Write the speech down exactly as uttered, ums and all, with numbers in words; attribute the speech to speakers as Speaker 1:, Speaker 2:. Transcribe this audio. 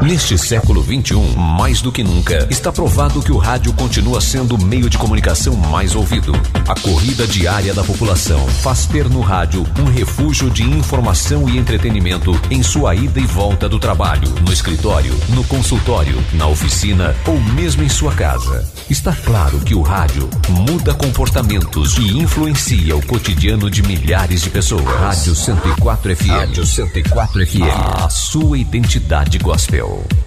Speaker 1: Neste século vinte e um, mais do que nunca, está provado que o rádio continua sendo o meio de comunicação mais ouvido. A corrida diária da população faz ter no rádio um refúgio de informação e entretenimento em sua ida e volta do trabalho, no escritório, no consultório, na oficina ou mesmo em sua casa. Está claro que o rádio muda comportamentos e influencia o cotidiano de milhares de pessoas. Rádio cento e quatro F M. Rádio cento e quatro F M. A sua identidade gospel.